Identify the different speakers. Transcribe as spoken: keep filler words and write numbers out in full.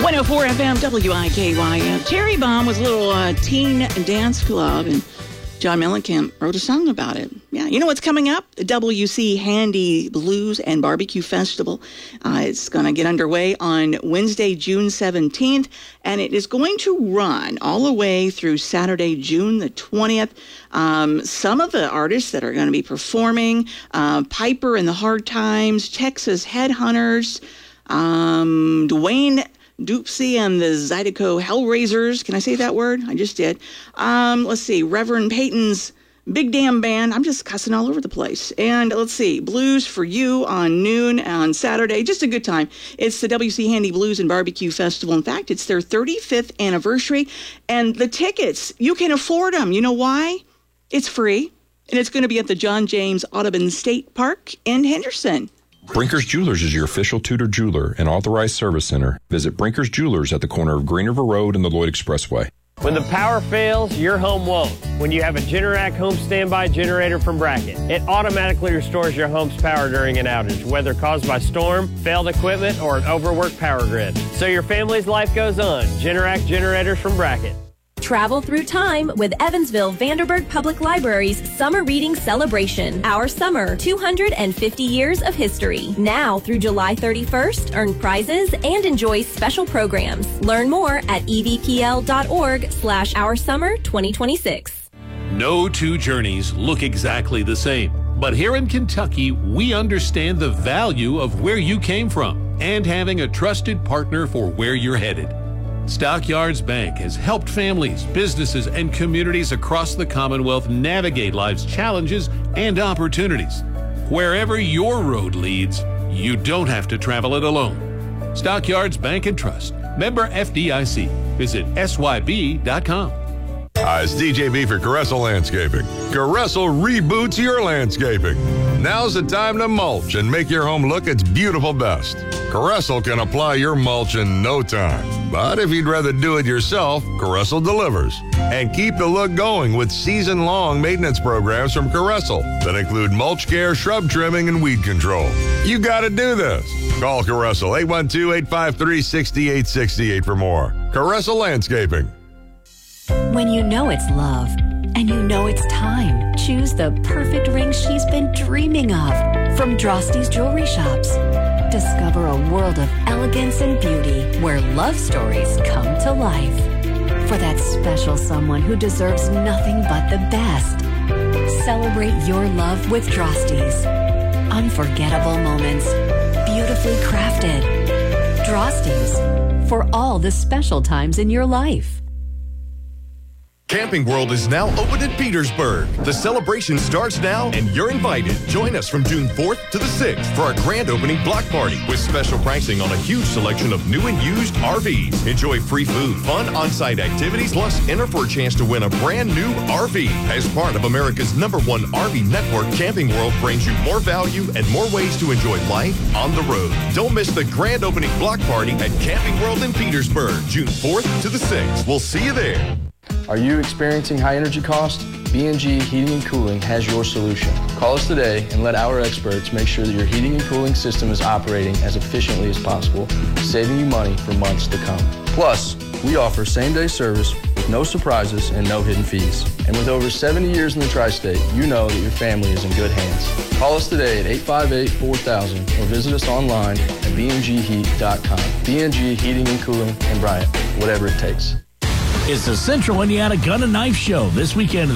Speaker 1: one oh four F M W I K Y. Cherry Bomb was a little uh, teen dance club, and John Mellencamp wrote a song about it. Yeah, you know what's coming up? The W C Handy Blues and Barbecue Festival. Uh, it's going to get underway on Wednesday, June seventeenth, and it is going to run all the way through Saturday, June the twentieth. Um, some of the artists that are going to be performing, uh, Piper and the Hard Times, Texas Headhunters, um, Dwayne Doopsy and the Zydeco Hellraisers. Can I say that word? I just did. Um, let's see. Reverend Peyton's Big Damn Band. I'm just cussing all over the place. And let's see. Blues for You on noon on Saturday. Just a good time. It's the W C Handy Blues and Barbecue Festival. In fact, it's their thirty-fifth anniversary. And the tickets, you can afford them. You know why? It's free. And it's going to be at the John James Audubon State Park in Henderson.
Speaker 2: Brinker's Jewelers is your official Tudor jeweler and authorized service center. Visit Brinker's Jewelers at the corner of Green River Road and the Lloyd Expressway.
Speaker 3: When the power fails, your home won't. When you have a Generac home standby generator from Bracket, it automatically restores your home's power during an outage, whether caused by storm, failed equipment, or an overworked power grid. So your family's life goes on. Generac generators from Bracket.
Speaker 4: Travel through time with Evansville Vanderburgh Public Library's Summer Reading Celebration. Our summer, two hundred fifty years of history. Now through July thirty-first, earn prizes and enjoy special programs. Learn more at evpl.org slash our summer 2026.
Speaker 5: No two journeys look exactly the same. But here in Kentucky, we understand the value of where you came from and having a trusted partner for where you're headed. Stockyards Bank has helped families, businesses, and communities across the Commonwealth navigate life's challenges and opportunities. Wherever your road leads, you don't have to travel it alone. Stockyards Bank and Trust. Member F D I C. Visit S Y B dot com.
Speaker 6: Hi, it's D J B for Caressel Landscaping. Caressel reboots your landscaping. Now's the time to mulch and make your home look its beautiful best. Caressel can apply your mulch in no time. But if you'd rather do it yourself, Caressel delivers. And keep the look going with season-long maintenance programs from Caressel that include mulch care, shrub trimming, and weed control. You got to do this. Call Caressel eight one two, eight five three, six eight six eight for more. Caressel Landscaping.
Speaker 7: When you know it's love and you know it's time, choose the perfect ring she's been dreaming of from Drosty's Jewelry Shops. Discover a world of elegance and beauty where love stories come to life. For that special someone who deserves nothing but the best. Celebrate your love with Drosty's. Unforgettable moments, beautifully crafted. Drosty's, for all the special times in your life.
Speaker 8: Camping World is now open in Petersburg. The celebration starts now, and you're invited. Join us from June fourth to the sixth for our grand opening block party with special pricing on a huge selection of new and used R Vs. Enjoy free food, fun on-site activities, plus enter for a chance to win a brand new R V. As part of America's number one R V network, Camping World brings you more value and more ways to enjoy life on the road. Don't miss the grand opening block party at Camping World in Petersburg, June fourth to the sixth. We'll see you there.
Speaker 9: Are you experiencing high energy costs? B and G Heating and Cooling has your solution. Call us today and let our experts make sure that your heating and cooling system is operating as efficiently as possible, saving you money for months to come. Plus, we offer same-day service with no surprises and no hidden fees. And with over seventy years in the tri-state, you know that your family is in good hands. Call us today at eight five eight, four thousand or visit us online at b n g heat dot com. B and G Heating and Cooling in Bryant, whatever it takes.
Speaker 10: It's the Central Indiana Gun and Knife Show this weekend.